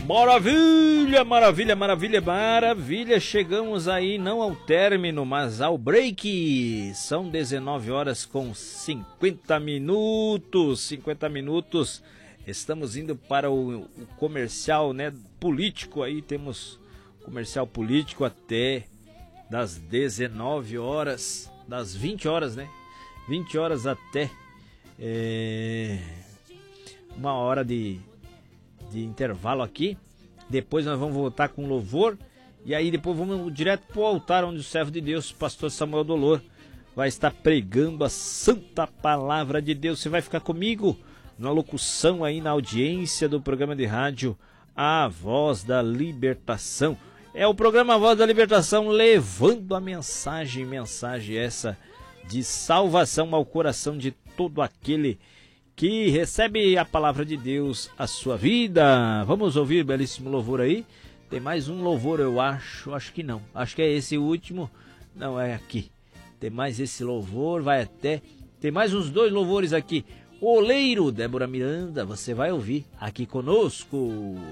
Maravilha, maravilha, maravilha, maravilha. Chegamos aí não ao término, mas ao break. São 19 horas com 50 minutos. 50 minutos. Estamos indo para o comercial, né, político aí. Temos comercial político até das 19 horas, das 20 horas, né? 20 horas até uma hora de intervalo aqui. Depois nós vamos voltar com louvor. E aí depois vamos direto para o altar, onde o servo de Deus, pastor Samuel Dolor, vai estar pregando a santa palavra de Deus. Você vai ficar comigo na locução aí, na audiência do programa de rádio A Voz da Libertação. É o programa A Voz da Libertação, levando a mensagem essa de salvação ao coração de todo aquele que recebe a palavra de Deus à sua vida. Vamos ouvir belíssimo louvor aí. Tem mais um louvor, eu acho que não. Acho que é esse último. Não, é aqui. Tem mais esse louvor, vai até... Tem mais uns 2 louvores aqui. Oleiro, Débora Miranda, você vai ouvir aqui conosco.